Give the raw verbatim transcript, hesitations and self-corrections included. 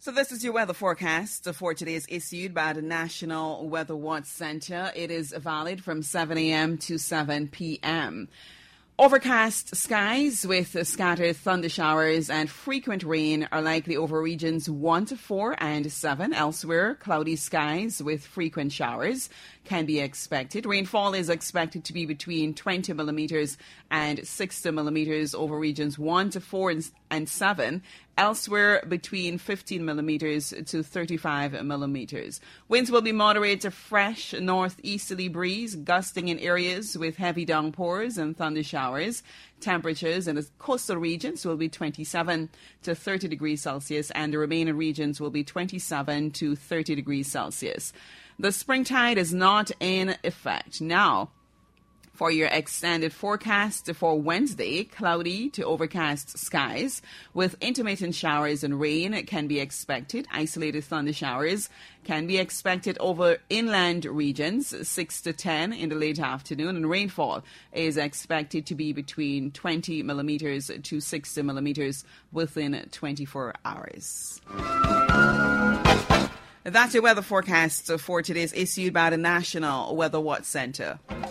So this is your weather forecast for today, is issued by the National Weather Watch Center. It is valid from seven a.m. to seven p.m. Overcast skies with scattered thunder showers and frequent rain are likely over regions one to four and seven. Elsewhere, cloudy skies with frequent showers can be expected. Rainfall is expected to be between twenty millimeters and sixty millimeters over regions one to four and seven. Elsewhere, between fifteen millimeters to thirty-five millimeters. Winds will be moderate to fresh northeasterly breeze, gusting in areas with heavy downpours and thunder showers. Temperatures in the coastal regions will be twenty-seven to thirty degrees Celsius, and the remaining regions will be twenty-seven to thirty degrees Celsius. The spring tide is not in effect now. For your extended forecast for Wednesday, cloudy to overcast skies with intermittent showers and rain can be expected. Isolated thunder showers can be expected over inland regions, six to ten in the late afternoon, and rainfall is expected to be between twenty millimeters to sixty millimeters within twenty-four hours. That's your weather forecast for today, is issued by the National Weather Watch Center.